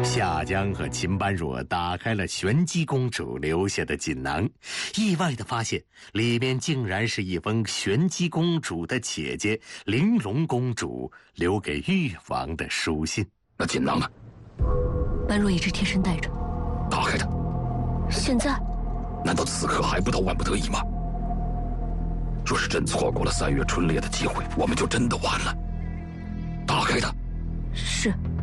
夏江和秦般若打开了玄机公主留下的锦囊，意外地发现里面竟然是一封玄机公主的姐姐玲珑公主留给誉王的书信。 那锦囊呢？ 般若一直贴身带着。 打开它。 现在？ 难道此刻还不到万不得已吗？若是真错过了3月春猎的机会，我们就真的完了。打开它。 是。